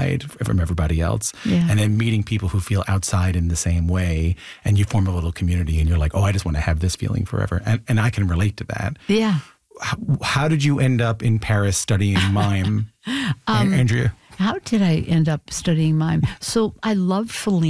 outside from everybody else. Yeah. And then meeting people who feel outside in the same way. And you form a little community and you're like, oh, I just want to have this feeling forever. And I can relate to that. Yeah. How did you end up in Paris studying mime, Andrea? How did I end up studying mime? So I loved Fellini.